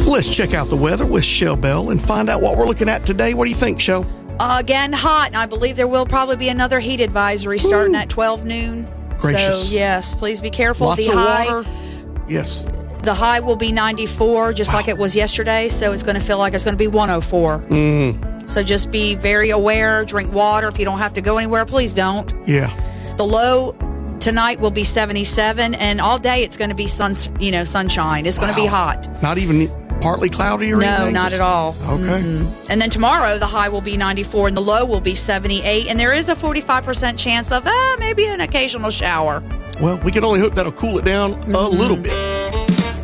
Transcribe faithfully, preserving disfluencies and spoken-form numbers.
Let's check out the weather with Shell Bell and find out what we're looking at today. What do you think, Shell? Uh, again, hot. And I believe there will probably be another heat advisory starting Ooh. at twelve noon. Gracious. So, yes, please be careful. Lots the of high, water. Yes. The high will be ninety-four, just wow. like it was yesterday. So it's going to feel like it's going to be one oh four. Mm. So just be very aware. Drink water. If you don't have to go anywhere, please don't. Yeah. The low tonight will be seventy-seven, and all day it's going to be sun, you know, sunshine. It's wow. going to be hot. Not even partly cloudy or no, anything? No, not Just, at all. Okay. Mm-hmm. And then tomorrow the high will be ninety-four and the low will be seventy-eight, and there is a forty-five percent chance of uh, maybe an occasional shower. Well, we can only hope that'll cool it down mm-hmm. a little bit.